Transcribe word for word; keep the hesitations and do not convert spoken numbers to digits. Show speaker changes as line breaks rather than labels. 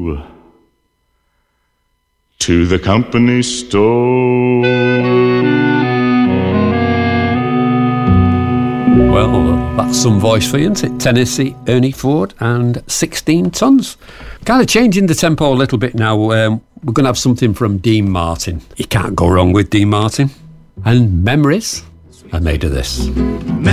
to the company store.
Well, that's some voice for you, isn't it? Tennessee, Ernie Ford and sixteen tons. Kind of changing the tempo a little bit now. Um, we're going to have something from Dean Martin. You can't go wrong with Dean Martin. And Memories are made of this.